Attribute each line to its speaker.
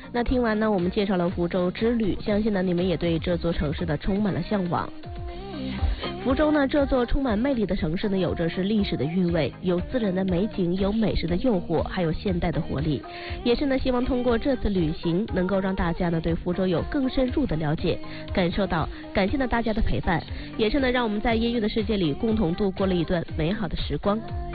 Speaker 1: 那听完呢，我们介绍了福州之旅，相信呢你们也对这座城市呢充满了向往。福州呢，这座充满魅力的城市呢，有着是历史的韵味，有自然的美景，有美食的诱惑，还有现代的活力。也是呢，希望通过这次旅行，能够让大家呢对福州有更深入的了解，感谢呢大家的陪伴，也是呢让我们在音乐的世界里共同度过了一段美好的时光。